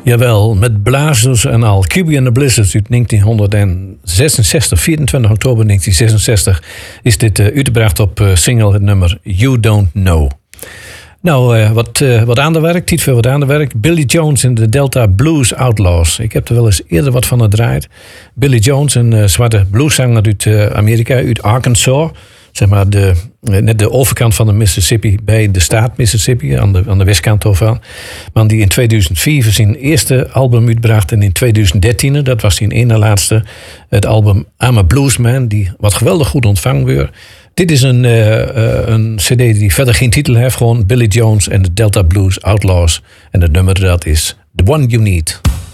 Jawel, met blazers en al. QB and the Blizzards uit 1966, 24 oktober 1966... is dit uitgebracht op single het nummer You Don't Know. Nou, wat aan de werk, tijd voor wat aan de werk. Billy Jones in de Delta Blues Outlaws. Ik heb er wel eens eerder wat van gedraaid. Billy Jones, een zwarte blueszanger uit Amerika, uit Arkansas... Zeg maar net de overkant van de Mississippi bij de staat Mississippi, aan de westkant ervan. Maar die in 2004 zijn eerste album uitbracht en in 2013, dat was zijn ene laatste, het album I'm a Bluesman, die wat geweldig goed ontvangen werd. Dit is een cd die verder geen titel heeft, gewoon Billy Jones en de Delta Blues Outlaws. En het nummer dat is The One You Need.